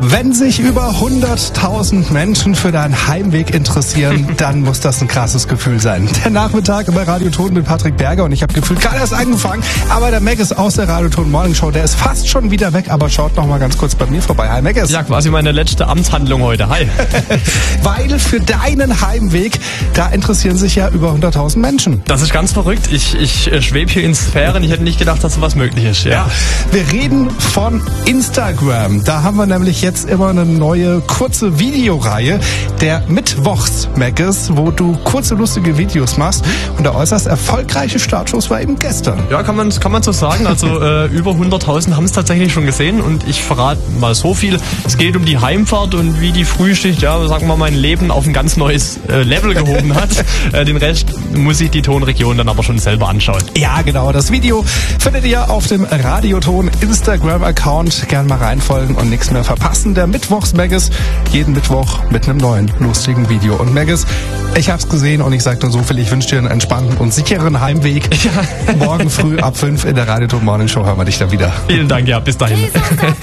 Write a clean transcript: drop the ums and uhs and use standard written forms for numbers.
Wenn sich über 100.000 Menschen für deinen Heimweg interessieren, dann muss das ein krasses Gefühl sein. Der Nachmittag bei Radio Ton mit Patrick Berger und ich habe gefühlt gerade erst angefangen, aber der Mac ist aus der Radio Ton Morning Show, der ist fast schon wieder weg, aber schaut noch mal ganz kurz bei mir vorbei. Hi Mac. Ja, quasi meine letzte Amtshandlung heute. Hi. Weil für deinen Heimweg, da interessieren sich ja über 100.000 Menschen. Das ist ganz verrückt. Ich schwebe hier in Sphären. Ich hätte nicht gedacht, dass sowas möglich ist. Ja. Wir reden von Instagram. Da haben wir nämlich jetzt immer eine neue kurze Videoreihe, der Mittwochs-Mac, wo du kurze, lustige Videos machst. Und der äußerst erfolgreiche Startschuss war eben gestern. Ja, kann man so sagen. Also über 100.000 haben es tatsächlich schon gesehen. Und ich verrate mal so viel. Es geht um die Heimfahrt und wie die Frühschicht, ja, sagen wir mal, mein Leben auf ein ganz neues Level gehoben hat. Den Rest muss sich die Tonregion dann aber schon selber anschauen. Ja, genau. Das Video findet ihr auf dem Radioton Instagram-Account. Gern mal reinfolgen und nichts mehr verpassen. Der Mittwochs-Maggis, jeden Mittwoch mit einem neuen, lustigen Video. Und Maggis, ich hab's gesehen und ich sag nur so viel, ich wünsche dir einen entspannten und sicheren Heimweg. Ja. Morgen früh ab 5 in der Radioton Morning Show hören wir dich dann wieder. Vielen Dank, ja, bis dahin.